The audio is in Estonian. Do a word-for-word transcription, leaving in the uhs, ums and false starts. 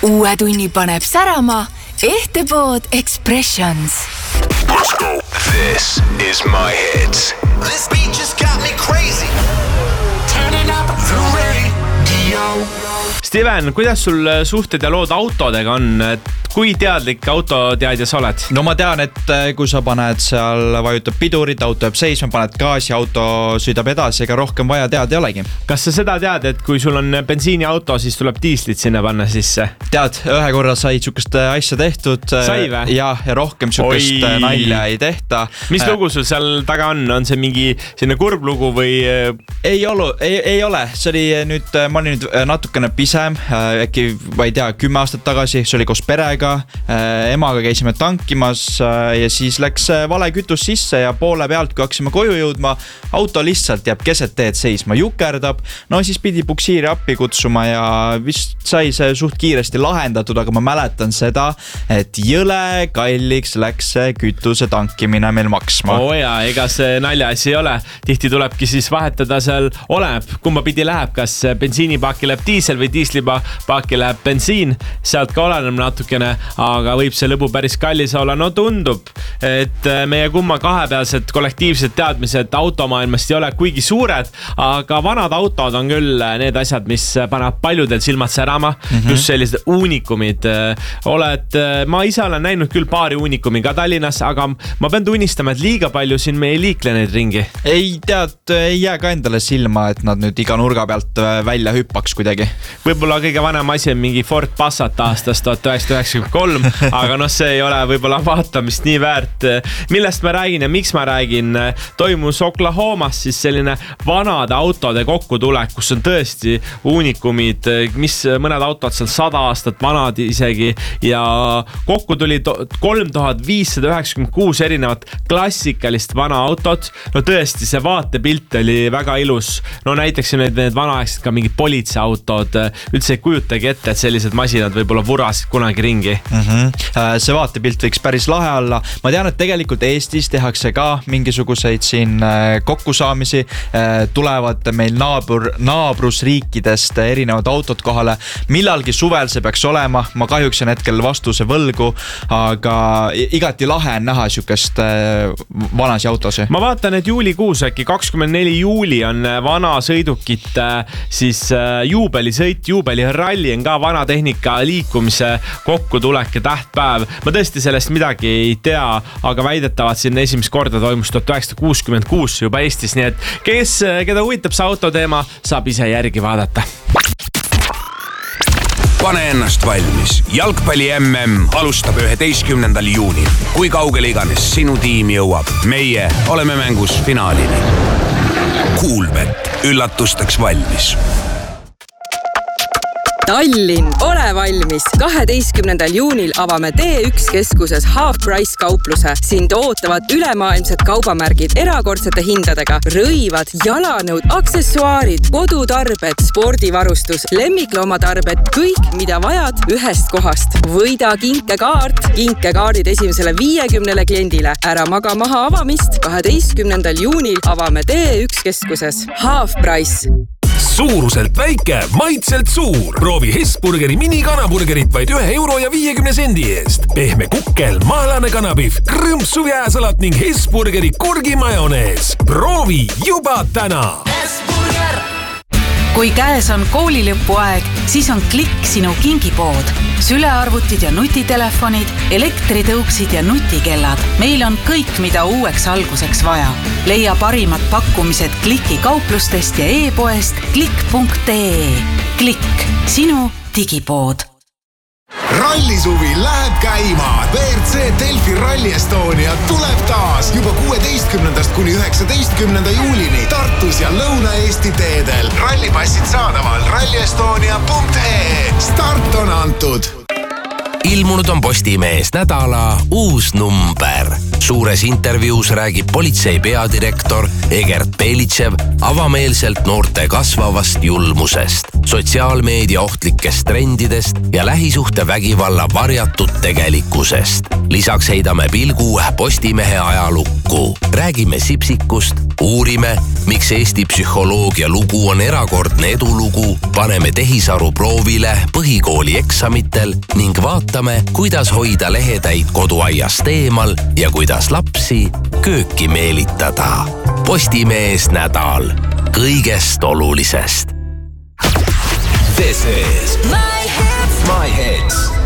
Uue tunni paneb särama Ehtepood Expressions. Let's go. This is my hits. This beat just got me crazy. Turning up the radio. Steven, kuidas sul suhted ja lood autodega on? Kui teadlik autoteadja sa oled? No ma tean, et kui sa paned seal, vajutab pidurit, auto jääb seisma, paned gaasi, auto sõidab edasi, ega rohkem vaja teada ei olegi. Kas sa seda tead, et kui sul on bensiiniauto, siis tuleb diislit sinna panna sisse? Tead, ühe korra said sukest asja tehtud. Sai või? Ja, ja rohkem sukest Oi. nalja ei tehta. Mis lugu sul seal taga on? On see mingi sinna kurb lugu või? Ei, olu, ei, ei ole. See oli nüüd, ma olin nüüd natukene pisem, äkki, ma ei tea, kümme aastat tagasi, see oli koos perega. Emaga käisime tankimas ja siis läks vale kütus sisse ja poole pealt, kui hakkasime koju jõudma, auto lihtsalt jääb keset teed seisma, jukerdab. No siis pidi puksiiri appi kutsuma ja vist sai see suht kiiresti lahendatud, aga ma mäletan seda, et jõle kalliks läks see kütuse tankimine meil maksma. Oo ja, ega see nalja asi ei ole. Tihti tulebki siis vahetada seal, oleneb, kumba pidi läheb, kas bensiinipaaki läheb diisel või diislipaaki läheb bensiin. Sealt ka oleneb natukene, aga võib see lõbu päris kallis olla. No tundub, et meie kumma kahepealsed kollektiivsed teadmised automaailmast ei ole kuigi suured, aga vanad autod on küll need asjad, mis paneb paljudel silmad särama, mm-hmm. just sellised uunikumid. Oled, ma ise olen näinud küll paari uunikumi ka Tallinnas, aga ma pean tunnistama, et liiga palju siin me ei liikle neid ringi. Ei tead, ei jää ka endale silma, et nad nüüd iga nurga pealt välja hüppaks kuidagi. Võib-olla kõige vanem asi on mingi Ford Passat aastast tuhat üheksasada üheksakümmend kolm, aga noh, see ei ole võib-olla vaatamist nii väärt. Millest ma räägin ja miks ma räägin? Toimus Oklahomas siis selline vanade autode kokkutulek, kus on tõesti uunikumid, mis mõned autod seal sada aastat vanad isegi ja kokku tuli kolm tuhat viissada üheksakümmend kuus erinevat klassikalist vana autot. No tõesti, see vaatepilt oli väga ilus. No näiteks need, need vanaaegsed ka mingid politseiautod, üldse ei kujutagi ette, et sellised masinad võib-olla vurasid kunagi ringi. Mm-hmm. See vaatepilt võiks päris lahe olla. Ma tean, et tegelikult Eestis tehakse ka mingisuguseid siin kokkusaamisi. Tulevad meil naabur, naabrusriikidest erinevad autod kohale. Millalgi suvel see peaks olema. Ma kahjuks on hetkel vastuse võlgu, aga igati lahe on näha sükest vanasi autosi. Ma vaatan, et juulikuus äkki kakskümmend neli juuli on vana sõidukit siis juubelisõit, juubeliralli on ka vana tehnika liikumise kokkutulek ja tähtpäev. Ma tõesti sellest midagi ei tea, aga väidetavad siin esimest korda toimus tuhat üheksasada kuuskümmend kuus juba Eestis, nii et kes, keda huvitab see autoteema, saab ise järgi vaadata. Pane ennast valmis. Jalgpalli M M alustab üheteistkümnendal juunil. Kui kaugele iganes sinu tiim jõuab, meie oleme mängus finaalini. Kuulbet, üllatusteks valmis. Tallinn, ole valmis! kaheteistkümnendal juunil avame T üks keskuses Half Price kaupluse. Sind ootavad ülemaailmsed kaubamärgid erakordsete hindadega. Rõivad, jalanõud, aksessuaarid, kodutarbed, spordivarustus, lemmikloomatarbed, kõik, mida vajad ühest kohast. Võida kinkekaart, kinkekaardid esimesele viiekümnele kliendile. Ära maga maha avamist. kaheteistkümnendal juunil avame T üks keskuses Half Price. Suuruselt väike, maitselt suur. Proovi Hesburgeri mini-kanaburgerit vaid ühe euro ja viiekümne sendi eest. Pehme kukkel, mahlane kanapihv, krõmpsu jääsalat ning Hesburgeri kurgimajonees. Proovi juba täna! Hesburger! Kui käes on koolilõpuaeg, siis on Klikk sinu kingipood. Sülearvutid ja nutitelefonid, elektritõuksid ja nutikellad. Meil on kõik, mida uueks alguseks vaja. Leia parimad pakkumised Klikki kauplustest ja e-poest klikk punkt ee. Klikk, sinu digipood. Rallisuvi läheb käima. V R C Delfi Rally Estonia tuleb taas juba kuueteistkümnendast kuni üheksateistkümnenda juulini Tartus ja Lõuna-Eesti teedel. Rallipassid saadaval ralli estonia punkt ee. Start on antud. Ilmunud on Postimees nädala uus number. Suures intervjuus räägib politsei peadirektor Egert Belitšev avameelselt noorte kasvavast julmusest, sotsiaalmeedia ohtlikest trendidest ja lähisuhte vägivalla varjatud tegelikkusest. Lisaks heidame pilgu Postimehe ajalukku. Räägime Sipsikust, uurime, miks Eesti psühholoogia lugu on erakordne edulugu, paneme tehisaru proovile põhikooli eksamitel ning vaatame, kuidas hoida lehetäid koduaiast eemal ja kuidas lapsi kööki meelitada. Postimees nädal kõigest olulisest. This is My Hits. My Hits.